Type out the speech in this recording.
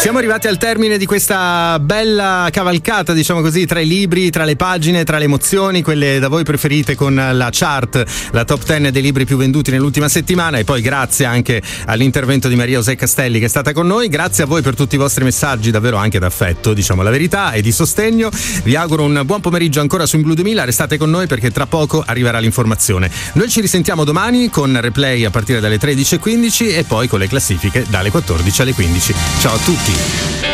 Siamo arrivati al termine di questa bella cavalcata, diciamo così, tra i libri, tra le pagine, tra le emozioni, quelle da voi preferite con la chart, la top 10 dei libri più venduti nell'ultima settimana, e poi grazie anche all'intervento di Maria José Castelli che è stata con noi. Grazie a voi per tutti i vostri messaggi, davvero anche d'affetto, diciamo la verità, e di sostegno. Vi auguro un buon pomeriggio ancora su In Blu 2000, restate con noi perché tra poco arriverà l'informazione. Noi ci risentiamo domani con replay a partire dalle 13:15 e poi con le classifiche dalle 14 alle 15. Ciao a tutti.